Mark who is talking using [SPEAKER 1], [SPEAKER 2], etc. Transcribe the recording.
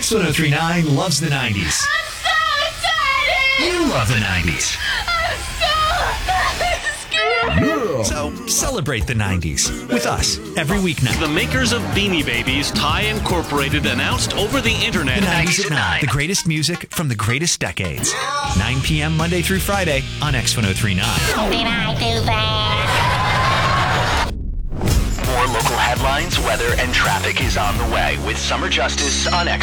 [SPEAKER 1] X1039 loves the 90s.
[SPEAKER 2] I'm so excited!
[SPEAKER 1] You love the 90s.
[SPEAKER 2] I'm so scared!
[SPEAKER 1] So celebrate the 90s with us every weeknight.
[SPEAKER 3] The makers of Beanie Babies, Ty Incorporated, announced over the internet.
[SPEAKER 1] The 90s at 9. The greatest music from the greatest decades. 9 p.m. Monday through Friday on X1039.
[SPEAKER 2] Did I do that?
[SPEAKER 4] More local headlines, weather, and traffic is on the way with Summer Justice on X.